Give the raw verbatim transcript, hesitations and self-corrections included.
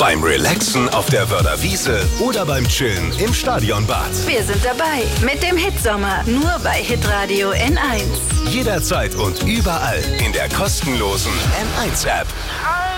beim Relaxen auf der Wörder Wiese oder beim Chillen im Stadionbad. Wir sind dabei mit dem Hitsommer, nur bei Hitradio N eins. Jederzeit und überall in der kostenlosen N eins App.